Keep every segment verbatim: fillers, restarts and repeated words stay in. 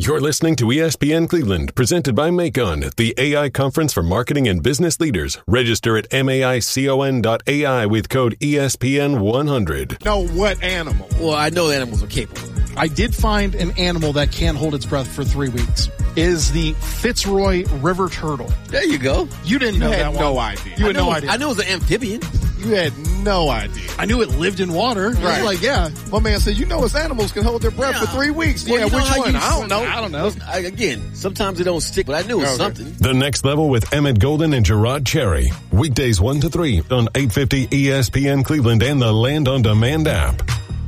You're listening to E S P N Cleveland, presented by Macon, the A I conference for marketing and business leaders. Register at maicon dot A I with code E S P N one hundred. Know what animal? Well, I know animals are capable. I did find an animal that can hold its breath for three weeks. Is the Fitzroy River Turtle. There you go. You didn't you know had that no one. idea. You had I knew, no idea. I knew it was an amphibian. You had no idea. I knew it lived in water. Right. I was like, yeah. My man said, you know, us animals can hold their breath Yeah. for three weeks. Well, yeah, you know which how one? you- I don't know. I don't know. I, again, sometimes it don't stick, but I knew it was Okay. something. The Next Level with Emmett Golden and Gerard Cherry. Weekdays one to three on eight fifty E S P N Cleveland and the Land on Demand app.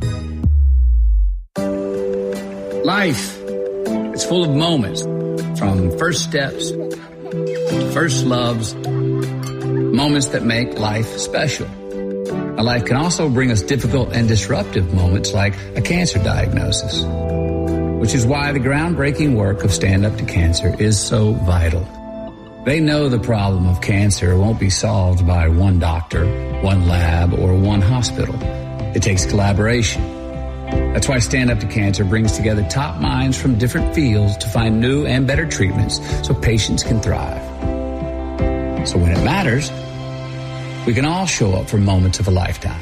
Life is full of moments, from first steps, first loves, moments that make life special. A life can also bring us difficult and disruptive moments like a cancer diagnosis, which is why the groundbreaking work of Stand Up to Cancer is so vital. They know the problem of cancer won't be solved by one doctor, one lab, or one hospital. It takes collaboration. That's why Stand Up to Cancer brings together top minds from different fields to find new and better treatments so patients can thrive. So when it matters, we can all show up for moments of a lifetime.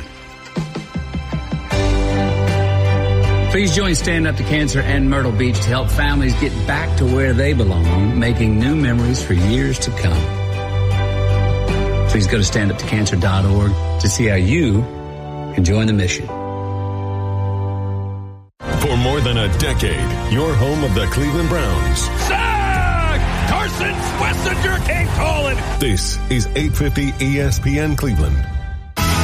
Please join Stand Up to Cancer and Myrtle Beach to help families get back to where they belong, making new memories for years to come. Please go to stand up to cancer dot org to see how you can join the mission. For more than a decade, your home of the Cleveland Browns. Sack! Carson Schlesinger came calling. This is eight fifty E S P N Cleveland.